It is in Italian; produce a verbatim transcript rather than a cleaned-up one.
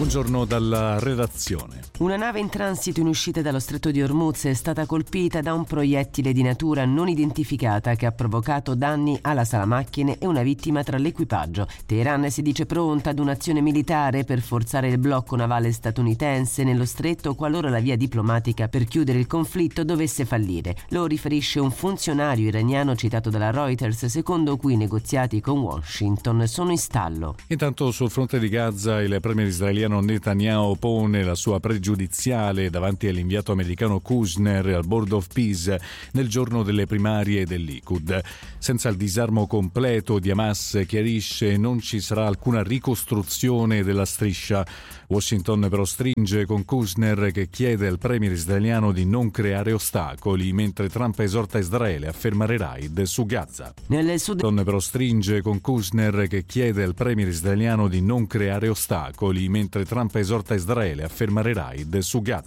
Buongiorno dalla redazione. Una nave in transito in uscita dallo stretto di Hormuz è stata colpita da un proiettile di natura non identificata che ha provocato danni alla sala macchine e una vittima tra l'equipaggio. Teheran si dice pronta ad un'azione militare per forzare il blocco navale statunitense nello stretto qualora la via diplomatica per chiudere il conflitto dovesse fallire. Lo riferisce un funzionario iraniano citato dalla Reuters, secondo cui i negoziati con Washington sono in stallo. Intanto sul fronte di Gaza il premier israeliano Netanyahu pone la sua pregiudiziale davanti all'inviato americano Kushner al Board of Peace nel giorno delle primarie del Likud. Senza il disarmo completo di Hamas, chiarisce, non ci sarà alcuna ricostruzione della striscia. Washington però stringe con Kushner che chiede al premier israeliano di non creare ostacoli, mentre Trump esorta Israele a fermare raid su Gaza. Nel sud Washington però stringe con Kushner che chiede al premier israeliano di non creare ostacoli, mentre Trump esorta Israele a fermare raid su Gaza.